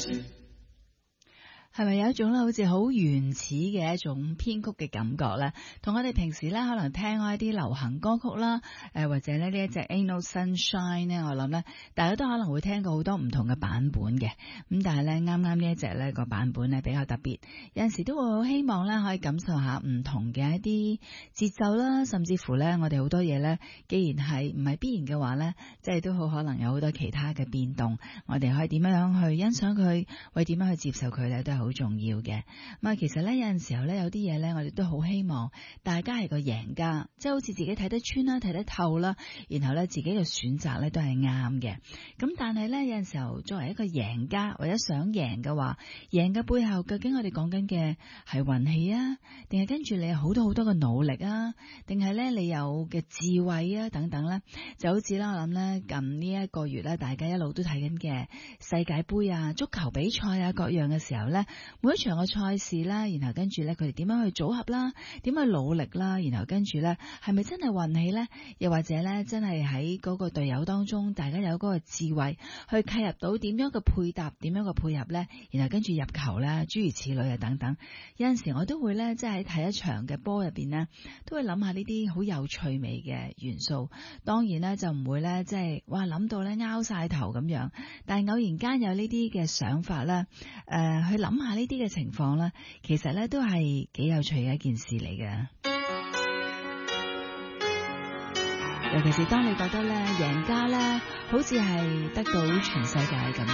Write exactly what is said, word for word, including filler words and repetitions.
係咪有一種咧，好似好原始嘅一種編曲嘅感覺咧？同我哋平時咧可能聽開一啲流行歌曲啦，誒、呃、或者咧呢一隻 Ain't No Sunshine 咧，我諗咧大家都可能會聽過好多唔同嘅版本嘅。咁但係咧啱啱呢一隻咧個版本咧比較特別，有陣時都會好希望咧可以感受下唔同嘅一啲節奏啦，甚至乎咧我哋好多嘢咧，既然係唔係必然嘅話咧，即係都好可能有好多其他嘅變動，我哋可以點樣去欣賞佢，為點樣去接受佢咧，都係好重要嘅。咁啊，其實咧有陣時候咧有啲嘢咧，我哋都好希望大家係個贏家，即係好似自己睇得穿啦、睇得透啦，然後咧自己嘅選擇咧都係啱嘅。咁但係咧有陣時候作為一個贏家或者想贏嘅話，贏嘅背後究竟我哋講緊嘅係運氣啊，定係跟住你有好多好多嘅努力啊，定係咧你有嘅智慧啊等等咧，就好似啦我諗咧近呢一個月咧，大家一路都睇緊嘅世界杯啊、足球比賽啊各樣嘅時候咧。每一場嘅賽事啦，然後跟住咧，佢哋點樣去組合啦，點樣去努力啦，然後跟住咧，係咪真係運氣咧？又或者咧，真係喺嗰個隊友當中，大家有嗰個智慧去契入到點樣嘅配搭，點樣嘅配合咧？然後跟住入球啦，諸如此類啊等等。有陣時我都會咧，即係喺睇一場嘅波入邊咧，都會諗下呢啲好有趣味嘅元素。當然咧，就唔會咧，即係哇諗到咧拗晒頭咁樣。但係偶然間有呢啲嘅想法啦，誒、呃、去諗下呢啲嘅情況啦，其實咧都係幾有趣嘅一件事嚟嘅。尤其是當你覺得咧贏家咧，好似係得到全世界咁。